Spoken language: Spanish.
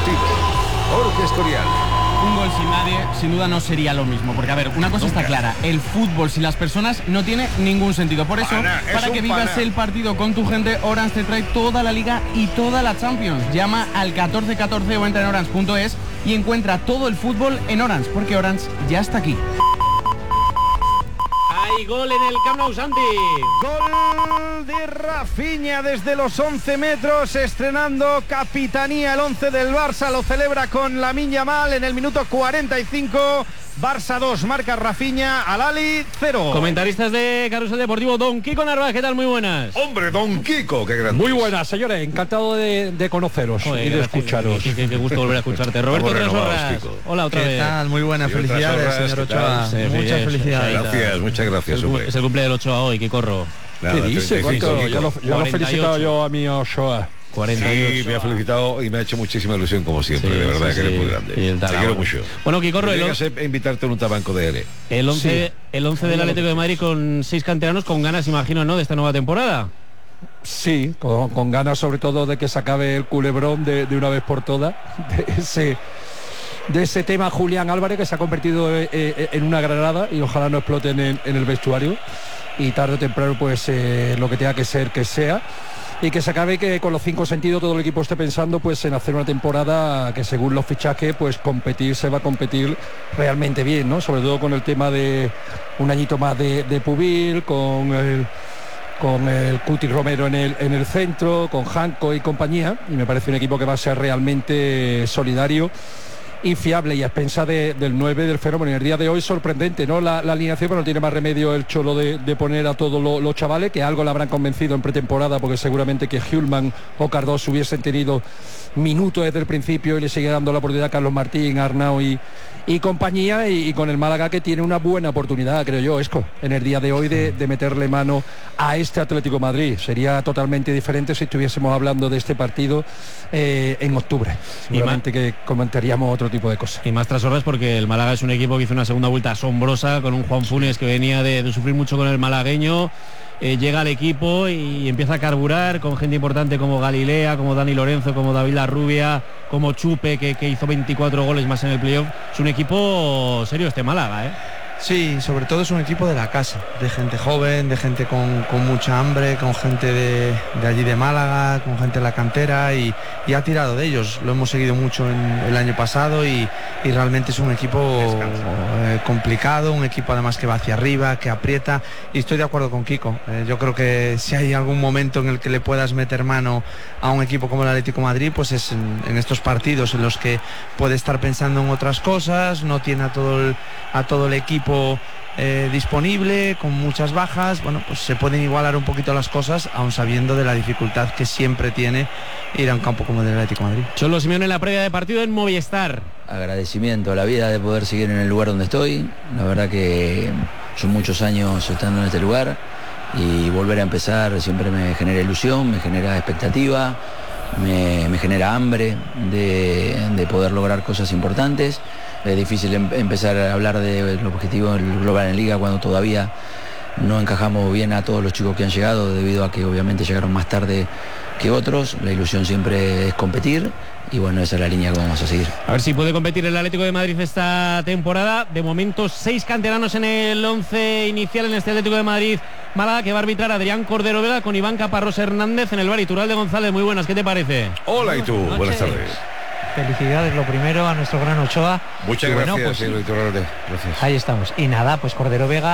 Deportivo. Jorge Escorial. Un gol sin nadie, sin duda no sería lo mismo. Porque, a ver, una cosa está clara. El fútbol sin las personas no tiene ningún sentido. Por eso, para que vivas el partido con tu gente, Orange te trae toda la Liga y toda la Champions. Llama al 1414 o entra en orange.es y encuentra todo el fútbol en Orange, porque Orange ya está aquí. Hay gol en el Camp Nou, Santi. Gol de Rafinha desde los 11 metros, estrenando capitanía el 11 del Barça. Lo celebra con Lamine Yamal en el minuto 45. Barça 2, marca Rafinha, Al-Ahly 0. Comentaristas de Carrusel Deportivo, Don Kiko Narváez, ¿qué tal? Muy buenas. Hombre, Don Kiko, qué grande. Muy buenas, señores, encantado de conoceros. Joder, y de escucharos. Qué gusto volver a escucharte. Roberto Tresorras, hola otra vez. ¿Qué tal? Muy buenas, felicidades, señor Ochoa. Muchas felicidades. Gracias, muchas gracias. Es el cumple del Ochoa hoy, ¿qué corro? ¿Qué dice? Ya lo he felicitado yo a mi Ochoa. 48. Sí, me ha felicitado y me ha hecho muchísima ilusión como siempre, de verdad que eres muy grande. Te quiero mucho. Bueno, Kikorro, invitarte en un tabanco de L. El 11 del Atlético de Madrid con 6 canteranos, con ganas, imagino, ¿no?, de esta nueva temporada. Sí, con ganas sobre todo de que se acabe el culebrón de una vez por todas, de ese tema Julián Álvarez, que se ha convertido en una granada y ojalá no exploten en el vestuario, y tarde o temprano pues lo que tenga que ser que sea, y que se acabe, que con los 5 sentidos todo el equipo esté pensando pues en hacer una temporada que, según los fichajes, pues se va a competir realmente bien, ¿no? Sobre todo con el tema de un añito más de Pubil, con el Cuti Romero en el centro, con Janko y compañía, y me parece un equipo que va a ser realmente solidario y fiable, y a expensa del 9 del Fenómeno. En el día de hoy sorprendente, ¿no?, la alineación, pero no tiene más remedio el Cholo de poner a todos los chavales, que algo le habrán convencido en pretemporada, porque seguramente que Hjulman o Cardoso hubiesen tenido minutos desde el principio y le sigue dando la oportunidad a Carlos Martín, Arnau y compañía, y con el Málaga, que tiene una buena oportunidad, creo yo, Esco, en el día de hoy de meterle mano a este Atlético de Madrid. Sería totalmente diferente si estuviésemos hablando de este partido en octubre. Seguramente que comentaríamos otro tipo de cosas. Y más tras horas, porque el Málaga es un equipo que hizo una segunda vuelta asombrosa, con un Juan Funes que venía de sufrir mucho con el malagueño. Llega al equipo y empieza a carburar con gente importante como Galilea, como Dani Lorenzo, como David Larrubia, como Chupe, que hizo 24 goles más en el playoff. Es un equipo serio este Málaga, ¿eh? Sí, sobre todo es un equipo de la casa, de gente joven, de gente con mucha hambre, con gente de allí de Málaga, con gente de la cantera, y ha tirado de ellos. Lo hemos seguido mucho el año pasado y realmente es un equipo complicado, un equipo además que va hacia arriba, que aprieta, y estoy de acuerdo con Kiko. Yo creo que si hay algún momento en el que le puedas meter mano a un equipo como el Atlético de Madrid, pues es en estos partidos en los que puede estar pensando en otras cosas, no tiene a todo el equipo disponible, con muchas bajas. Bueno, pues se pueden igualar un poquito las cosas, aun sabiendo de la dificultad que siempre tiene ir a un campo como el del Atlético de Madrid. Cholo Simeone en la previa de partido en Movistar. Agradecimiento a la vida de poder seguir en el lugar donde estoy. La verdad que son muchos años estando en este lugar, y volver a empezar siempre me genera ilusión, me genera expectativa, me genera hambre de poder lograr cosas importantes. Es difícil empezar a hablar del objetivo global en Liga cuando todavía no encajamos bien a todos los chicos que han llegado, debido a que obviamente llegaron más tarde que otros. La ilusión siempre es competir, y bueno, esa es la línea que vamos a seguir. A ver si puede competir el Atlético de Madrid esta temporada. De momento 6 canteranos en el 11 inicial en este Atlético de Madrid Málaga, que va a arbitrar Adrián Cordero Vega, con Iván Caparrós Hernández en el bar. Iturralde González, muy buenas, ¿qué te parece? Hola, y tú, buenas tardes. Felicidades, lo primero, a nuestro gran Ochoa. Muchas gracias, pues, señor Iturralde. Gracias. Ahí estamos. Y nada, pues Cordero Vega